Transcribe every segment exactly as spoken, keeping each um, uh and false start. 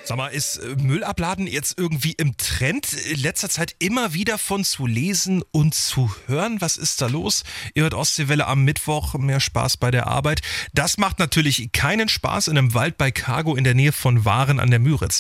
Sag mal, ist Müllabladen jetzt irgendwie im Trend? In letzter Zeit immer wieder von zu lesen und zu hören. Was ist da los? Ihr hört Ostseewelle am Mittwoch, mehr Spaß bei der Arbeit. Das macht natürlich keinen Spaß in einem Wald bei Cargo in der Nähe von Waren an der Müritz.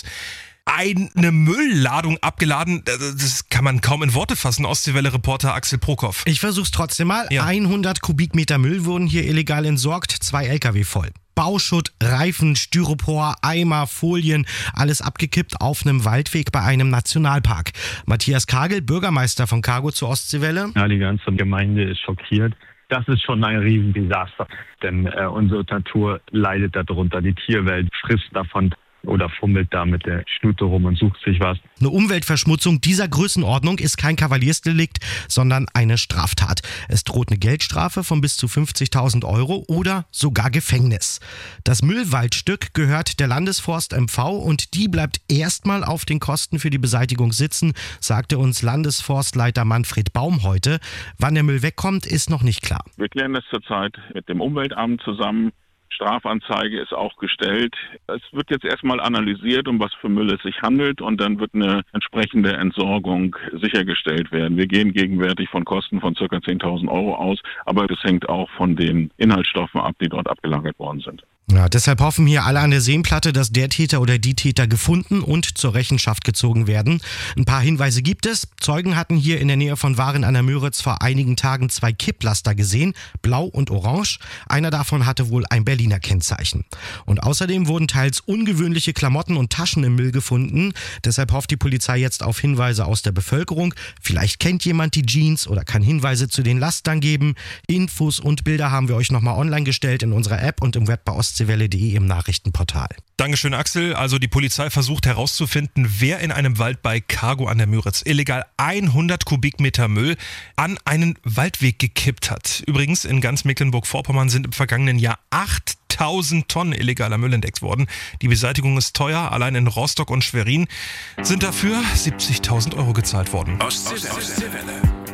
Eine Müllladung abgeladen, das kann man kaum in Worte fassen. Ostseewelle-Reporter Axel Prokop. Ich versuch's trotzdem mal. Ja. hundert Kubikmeter Müll wurden hier illegal entsorgt, zwei L K W voll. Bauschutt, Reifen, Styropor, Eimer, Folien, alles abgekippt auf einem Waldweg bei einem Nationalpark. Matthias Kagel, Bürgermeister von Cargo zur Ostseewelle. Ja, die ganze Gemeinde ist schockiert. Das ist schon ein Riesendesaster, denn äh, unsere Natur leidet darunter. Die Tierwelt frisst davon oder fummelt da mit der Schnute rum und sucht sich was. Eine Umweltverschmutzung dieser Größenordnung ist kein Kavaliersdelikt, sondern eine Straftat. Es droht eine Geldstrafe von bis zu fünfzigtausend Euro oder sogar Gefängnis. Das Müllwaldstück gehört der Landesforst M V und die bleibt erstmal auf den Kosten für die Beseitigung sitzen, sagte uns Landesforstleiter Manfred Baum heute. Wann der Müll wegkommt, ist noch nicht klar. Wir klären das zurzeit mit dem Umweltamt zusammen. Strafanzeige ist auch gestellt. Es wird jetzt erstmal analysiert, um was für Müll es sich handelt, und dann wird eine entsprechende Entsorgung sichergestellt werden. Wir gehen gegenwärtig von Kosten von ca. zehntausend Euro aus, aber das hängt auch von den Inhaltsstoffen ab, die dort abgelagert worden sind. Ja, deshalb hoffen hier alle an der Seenplatte, dass der Täter oder die Täter gefunden und zur Rechenschaft gezogen werden. Ein paar Hinweise gibt es. Zeugen hatten hier in der Nähe von Waren an der Müritz vor einigen Tagen zwei Kipplaster gesehen, blau und orange. Einer davon hatte wohl ein Berliner Kennzeichen. Und außerdem wurden teils ungewöhnliche Klamotten und Taschen im Müll gefunden. Deshalb hofft die Polizei jetzt auf Hinweise aus der Bevölkerung. Vielleicht kennt jemand die Jeans oder kann Hinweise zu den Lastern geben. Infos und Bilder haben wir euch nochmal online gestellt in unserer App und im Web bei ostseewelle punkt de im Nachrichtenportal. Dankeschön, Axel. Also die Polizei versucht herauszufinden, wer in einem Wald bei Cargo an der Müritz illegal hundert Kubikmeter Müll an einen Waldweg gekippt hat. Übrigens, in ganz Mecklenburg-Vorpommern sind im vergangenen Jahr achttausend Tonnen illegaler Müll entdeckt worden. Die Beseitigung ist teuer. Allein in Rostock und Schwerin sind dafür siebzigtausend Euro gezahlt worden. Ostseewelle.